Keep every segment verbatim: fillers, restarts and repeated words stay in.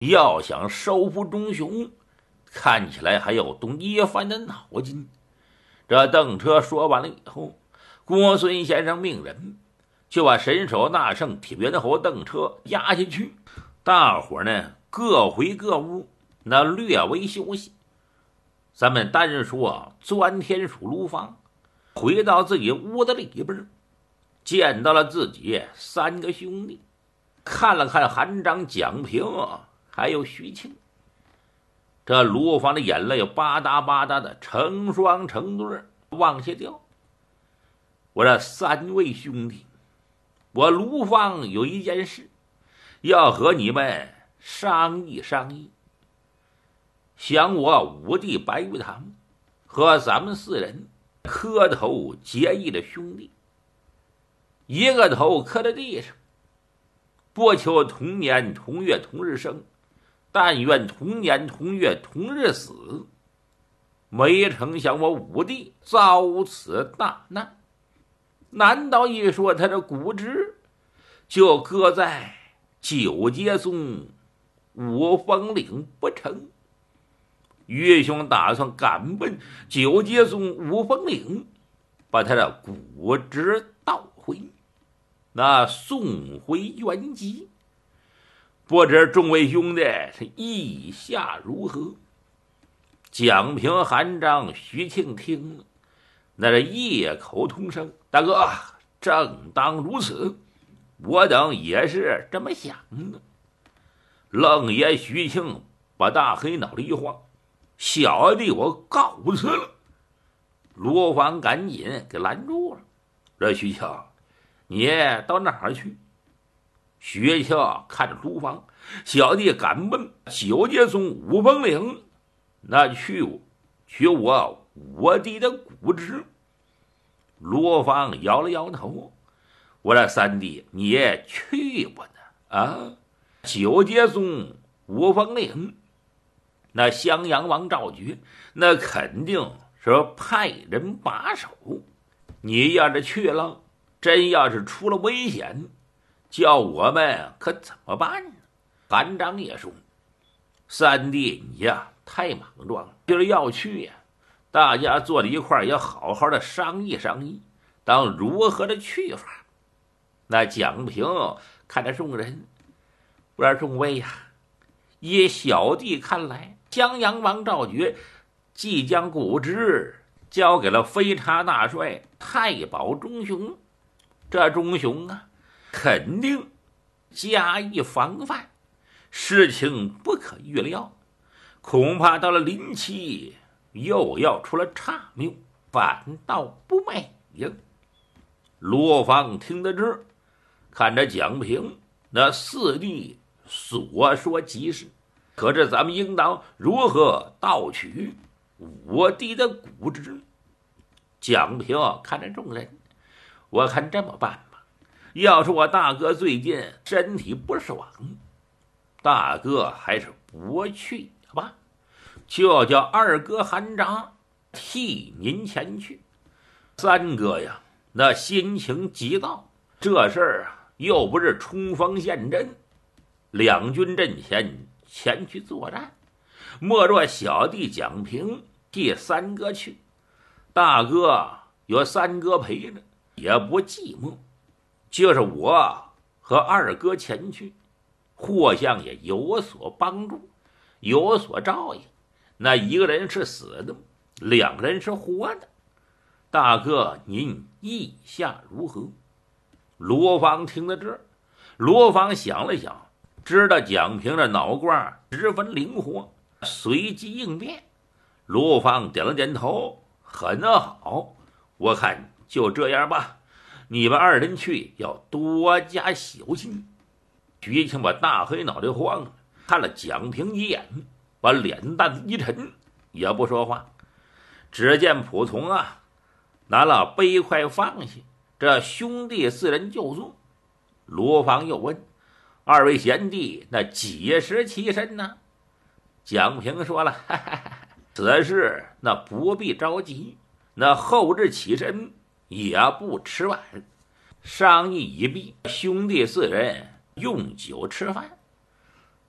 要想收服钟雄，看起来还要动一番的脑筋。这邓车说完了以后，郭孙先生命人就把神手大圣铁猿猴邓车押下去，大伙呢各回各屋，那略微休息。咱们单说钻天鼠卢芳回到自己屋子里边，见到了自己三个兄弟，看了看韩章、蒋平还有徐庆，这卢芳的眼泪吧嗒吧嗒的成双成对往下掉。我这三位兄弟，我卢芳有一件事要和你们商议商议。想我五弟白玉堂和咱们四人磕头结义的兄弟，一个头磕在地上，不求同年同月同日生，但愿同年同月同日死。没成想我五弟遭此大难，难道一说他的骨殖就搁在九阶宗五峰岭不成？岳兄打算赶奔九阶宗五峰岭，把他的骨殖盗回，那送回原籍。不知众位兄弟是意下如何？蒋平、韩章、徐庆听了，那是异口同声：大哥，正当如此，我等也是这么想的。愣爷徐庆把大黑脑袋一晃：小弟我告辞了。罗芳赶紧给拦住了：这徐庆，你到哪儿去？徐庆看着卢芳：小弟赶奔九阶宗五峰岭，那去取我我弟的骨殖。罗芳摇了摇头：我这三弟你也去不呢？啊，九阶宗五峰岭，那襄阳王赵局那肯定是派人把守，你要是去了，真要是出了危险，叫我们可怎么办呢？韩章也说：三弟你呀太莽撞了，就是要去呀，大家坐在一块儿也好好的商议商议，当如何的去法。那蒋平看着众人，不知道众位呀，依小弟看来，襄阳王赵觉即将骨殖交给了飞叉大帅太保钟雄，这钟雄啊肯定加以防范，事情不可预料，恐怕到了临期又要出了岔谬，反倒不美呀。罗芳听得这儿，看着蒋平那四弟所说极是，可是咱们应当如何盗取我弟的骨殖？蒋平看着众人，我看这么办吧，要是我大哥最近身体不爽，大哥还是不去也罢，就叫二哥韩章替您前去。三哥呀，那心情急躁，这事儿啊又不是冲锋陷阵，两军阵前前去作战，莫若小弟蒋平替三哥去，大哥有三哥陪着也不寂寞，就是我和二哥前去，互相也有所帮助，有所照应。那一个人是死的，两个人是活的，大哥您意下如何？罗芳听到这儿，罗芳想了想，知道蒋平的脑瓜十分灵活，随机应变。罗芳点了点头：很好，我看就这样吧，你们二人去要多加小心。徐庆把大黑脑袋晃了，看了蒋平一眼，把脸蛋子一沉，也不说话。只见仆从啊拿了杯筷放下，这兄弟四人就坐。罗芳又问：二位贤弟那几时起身呢？蒋平说了：哈哈哈，此事那不必着急，那后日起身也不迟晚。商议已毕，兄弟四人用酒吃饭。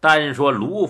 单说卢